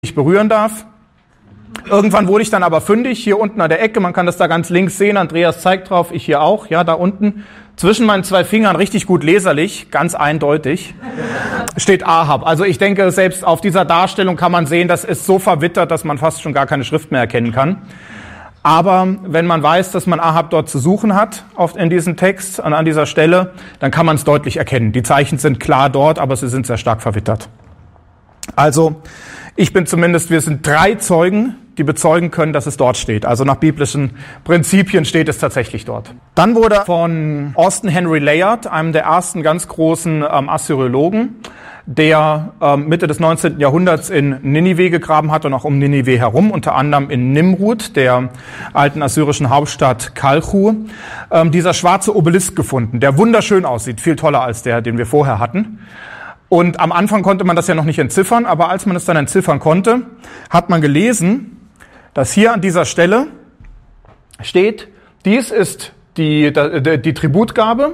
nicht berühren darf. Irgendwann wurde ich dann aber fündig, hier unten an der Ecke, man kann das da ganz links sehen, Andreas zeigt drauf, ich hier auch, ja, da unten, zwischen meinen zwei Fingern richtig gut leserlich, ganz eindeutig, steht Ahab. Also ich denke, selbst auf dieser Darstellung kann man sehen, das ist so verwittert, dass man fast schon gar keine Schrift mehr erkennen kann. Aber wenn man weiß, dass man Ahab dort zu suchen hat, oft in diesem Text, an dieser Stelle, dann kann man es deutlich erkennen. Die Zeichen sind klar dort, aber sie sind sehr stark verwittert. Also, wir sind 3 Zeugen, die bezeugen können, dass es dort steht. Also nach biblischen Prinzipien steht es tatsächlich dort. Dann wurde von Austin Henry Layard, einem der ersten ganz großen Assyriologen, der Mitte des 19. Jahrhunderts in Ninive gegraben hat und auch um Ninive herum, unter anderem in Nimrud, der alten assyrischen Hauptstadt Kalchu, dieser schwarze Obelisk gefunden, der wunderschön aussieht, viel toller als der, den wir vorher hatten. Und am Anfang konnte man das ja noch nicht entziffern, aber als man es dann entziffern konnte, hat man gelesen, dass hier an dieser Stelle steht, dies ist die Tributgabe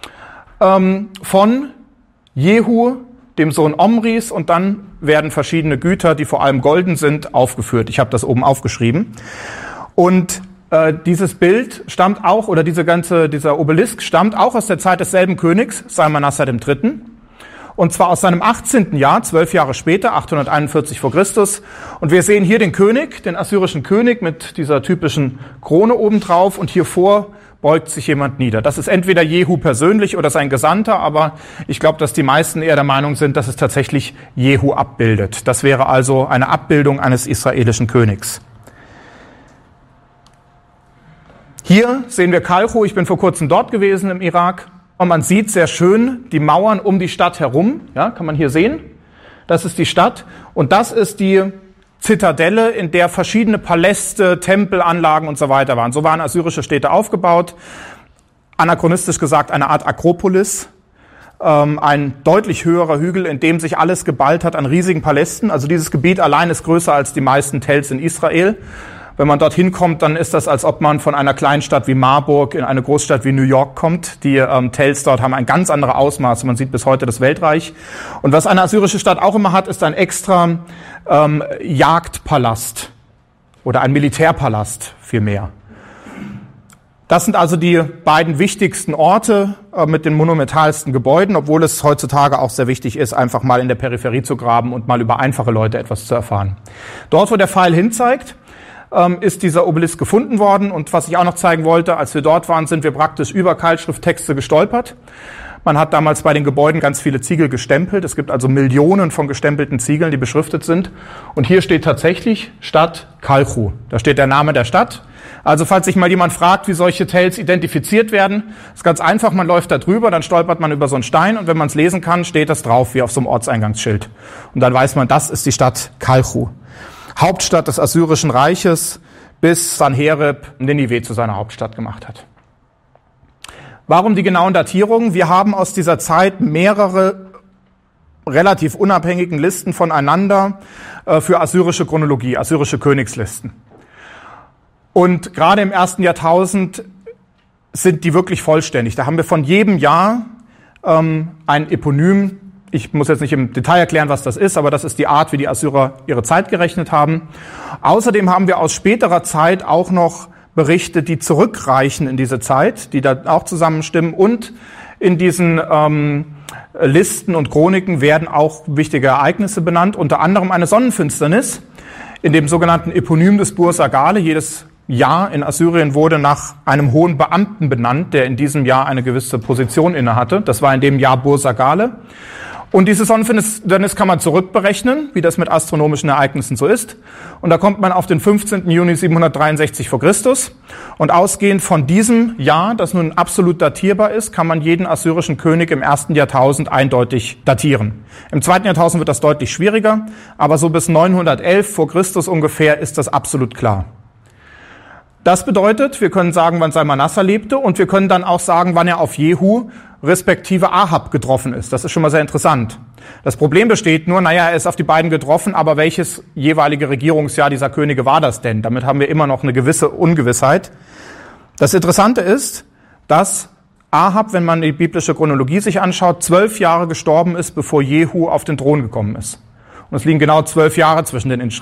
von Jehu, dem Sohn Omris, und dann werden verschiedene Güter, die vor allem golden sind, aufgeführt. Ich habe das oben aufgeschrieben. Und dieses Bild stammt auch, oder dieser Obelisk stammt auch aus der Zeit desselben Königs, Salmanassar III., und zwar aus seinem 18. Jahr, 12 Jahre später, 841 vor Christus. Und wir sehen hier den König, den assyrischen König mit dieser typischen Krone obendrauf, und hier vor beugt sich jemand nieder. Das ist entweder Jehu persönlich oder sein Gesandter, aber ich glaube, dass die meisten eher der Meinung sind, dass es tatsächlich Jehu abbildet. Das wäre also eine Abbildung eines israelischen Königs. Hier sehen wir Kalchu. Ich bin vor kurzem dort gewesen im Irak. Und man sieht sehr schön die Mauern um die Stadt herum, ja, kann man hier sehen. Das ist die Stadt und das ist die Zitadelle, in der verschiedene Paläste, Tempelanlagen und so weiter waren. So waren assyrische Städte aufgebaut. Anachronistisch gesagt eine Art Akropolis, ein deutlich höherer Hügel, in dem sich alles geballt hat an riesigen Palästen. Also dieses Gebiet allein ist größer als die meisten Tells in Israel. Wenn man dorthin kommt, dann ist das, als ob man von einer kleinen Stadt wie Marburg in eine Großstadt wie New York kommt. Die Tells dort haben ein ganz anderes Ausmaß. Man sieht bis heute das Weltreich. Und was eine assyrische Stadt auch immer hat, ist ein extra Jagdpalast oder ein Militärpalast vielmehr. Das sind also die beiden wichtigsten Orte mit den monumentalsten Gebäuden, obwohl es heutzutage auch sehr wichtig ist, einfach mal in der Peripherie zu graben und mal über einfache Leute etwas zu erfahren. Dort, wo der Pfeil hinzeigt, ist dieser Obelisk gefunden worden. Und was ich auch noch zeigen wollte, als wir dort waren, sind wir praktisch über Keilschrifttexte gestolpert. Man hat damals bei den Gebäuden ganz viele Ziegel gestempelt. Es gibt also Millionen von gestempelten Ziegeln, die beschriftet sind. Und hier steht tatsächlich Stadt Kalchu. Da steht der Name der Stadt. Also falls sich mal jemand fragt, wie solche Tells identifiziert werden, ist ganz einfach, man läuft da drüber, dann stolpert man über so einen Stein und wenn man es lesen kann, steht das drauf, wie auf so einem Ortseingangsschild. Und dann weiß man, das ist die Stadt Kalchu. Hauptstadt des Assyrischen Reiches, bis Sanherib Ninive zu seiner Hauptstadt gemacht hat. Warum die genauen Datierungen? Wir haben aus dieser Zeit mehrere relativ unabhängigen Listen voneinander für assyrische Chronologie, assyrische Königslisten. Und gerade im 1. Jahrtausend sind die wirklich vollständig. Da haben wir von jedem Jahr ein Eponym. Ich muss jetzt nicht im Detail erklären, was das ist, aber das ist die Art, wie die Assyrer ihre Zeit gerechnet haben. Außerdem haben wir aus späterer Zeit auch noch Berichte, die zurückreichen in diese Zeit, die da auch zusammenstimmen. Und in diesen Listen und Chroniken werden auch wichtige Ereignisse benannt, unter anderem eine Sonnenfinsternis in dem sogenannten Eponym des Bur-Sagale. Jedes Jahr in Assyrien wurde nach einem hohen Beamten benannt, der in diesem Jahr eine gewisse Position innehatte. Das war in dem Jahr Bur-Sagale. Und diese Sonnenfinsternis kann man zurückberechnen, wie das mit astronomischen Ereignissen so ist. Und da kommt man auf den 15. Juni 763 vor Christus. Und ausgehend von diesem Jahr, das nun absolut datierbar ist, kann man jeden assyrischen König im 1. Jahrtausend eindeutig datieren. Im 2. Jahrtausend wird das deutlich schwieriger, aber so bis 911 vor Christus ungefähr ist das absolut klar. Das bedeutet, wir können sagen, wann Salmanassar lebte, und wir können dann auch sagen, wann er auf Jehu respektive Ahab getroffen ist. Das ist schon mal sehr interessant. Das Problem besteht nur, er ist auf die beiden getroffen, aber welches jeweilige Regierungsjahr dieser Könige war das denn? Damit haben wir immer noch eine gewisse Ungewissheit. Das Interessante ist, dass Ahab, wenn man die biblische Chronologie sich anschaut, 12 Jahre gestorben ist, bevor Jehu auf den Thron gekommen ist. Und es liegen genau 12 Jahre zwischen den